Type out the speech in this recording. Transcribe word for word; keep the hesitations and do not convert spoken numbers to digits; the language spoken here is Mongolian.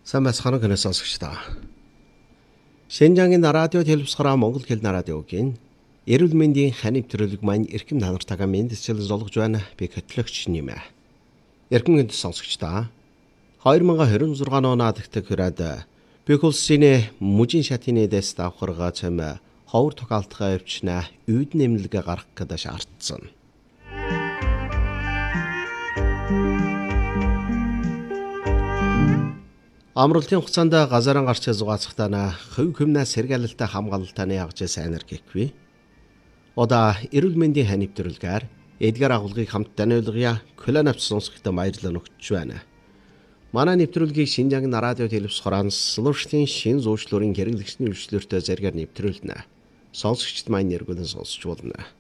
Сайн байцгаана уу сонсогчдоо. Шинжангийн радио телевизээрээ Монгол хэлний радиогийн эрүүл мэндийн хань нэвтрүүлэг маань эрхэм танартайгаа мэдчил золгож байна. Би хөтлөгч нэмэ. Эрхэм гэнэ сонсогчдоо. хоёр мың двадцать шесть оны адагтаг хүрээд Бекулсины мужийн шатны дэс давхаргаа цэм ховор токаалтгаа өвчнэ үйд нэмлэгээ гарах гэдэг шаардсан. Амралтын хугацаанд газараа гарч зугаацхтана хөв хөмнө сэргээлэлтэй хамгаалалтаны явж сайнэр гэхгүй. Ода эрүүл мэндийн хань нэвтрүүлгээр эдгээр агуулгыг хамт таниулгая Кланапс сонсогчдод баярлалаа өгч байна. Манай нэвтрүүлгийг Шинжангийн радио телевизээр слуштын шин зуучлалын хэрэглэгчний үйлчлэлтэй зэрэгээр нэвтрүүлнэ. Сонсогчдод маань нэргүүлэн сонсч болно.